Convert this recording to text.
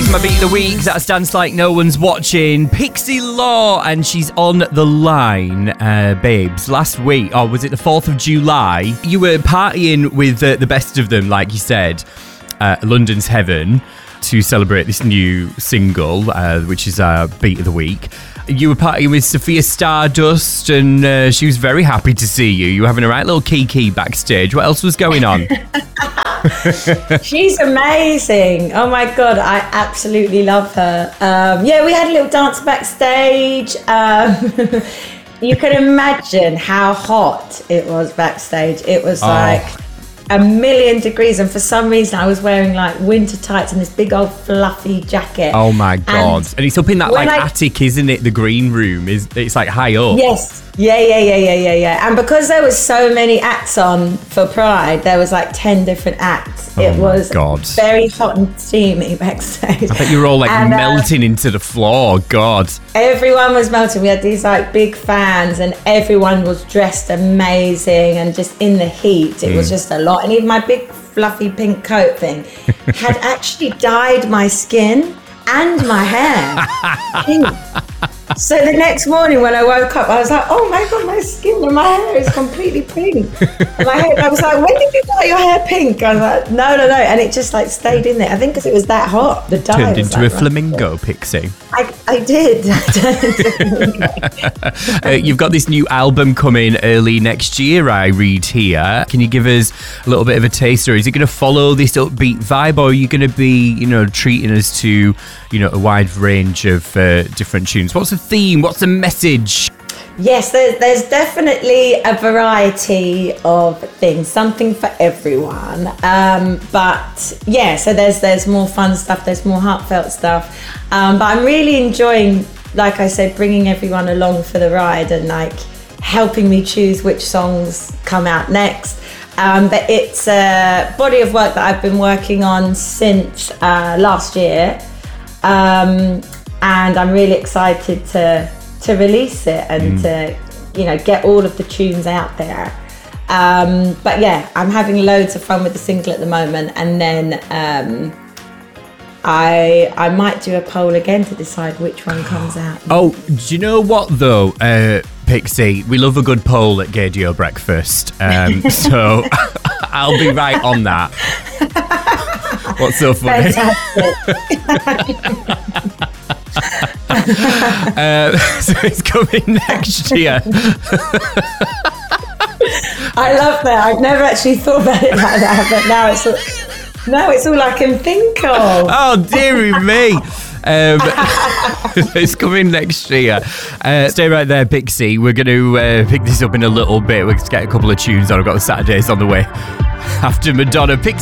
My beat of the week, that's Dance Like No One's Watching. Pixie Law, and she's on the line. Babes, last week, or was it the 4th of July, you were partying with the best of them, like you said, London's Heaven, to celebrate this new single, which is our beat of the week. You were partying with Sophia Stardust, and she was very happy to see you. You were having a right little kiki backstage. What else was going on? She's amazing. Oh my God, I absolutely love her. Yeah, we had a little dance backstage. You can imagine how hot it was backstage. It was like 1,000,000 degrees, and for some reason I was wearing like winter tights and this big old fluffy jacket. Oh my God. And it's up in that attic, isn't it? The green room, it's like high up. Yes. Yeah. And because there was so many acts on for Pride, there was like 10 different acts. It was very hot and steamy backstage. I bet you were all like melting into the floor. God. Everyone was melting. We had these like big fans, and everyone was dressed amazing, and just in the heat. It was just a lot. And even my big fluffy pink coat thing had actually dyed my skin and my hair pink. So the next morning when I woke up, I was like, oh my God, my skin and my hair is completely pink. And I was like, when did you dye your hair pink? I was like, no. And it just like stayed in there. I think because it was that hot. The dye turned into a flamingo, Pixie. I did. You've got this new album coming early next year, I read here. Can you give us a little bit of a taster? Is it going to follow this upbeat vibe, or are you going to be, treating us to, a wide range of different tunes? What's the theme? What's the message? Yes, there's definitely a variety of things, something for everyone. But yeah, so there's more fun stuff, there's more heartfelt stuff. But I'm really enjoying, like I said, bringing everyone along for the ride and like helping me choose which songs come out next. But it's a body of work that I've been working on since last year. And I'm really excited to release it and to get all of the tunes out there. But yeah, I'm having loads of fun with the single at the moment, and then I might do a poll again to decide which one comes out. Oh, do you know what though, Pixie? We love a good poll at Gaydio Breakfast, so I'll be right on that. What's so funny? So it's coming next year. I love that. I've never actually thought about it like that, but now it's all I can think of. Oh, dearie me. It's coming next year. Stay right there, Pixie. We're going to pick this up in a little bit. We're going to get a couple of tunes on. I've got the Saturdays on the way after Madonna. Pixie.